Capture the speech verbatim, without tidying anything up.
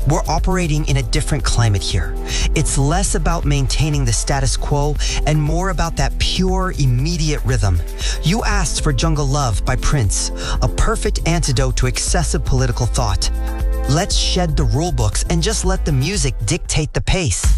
We're operating in a different climate here. It's less about maintaining the status quo and more about that pure, immediate rhythm. You asked for Jungle Love by Prince, a perfect antidote to excessive political thought. Let's shed the rulebooks and just let the music dictate the pace.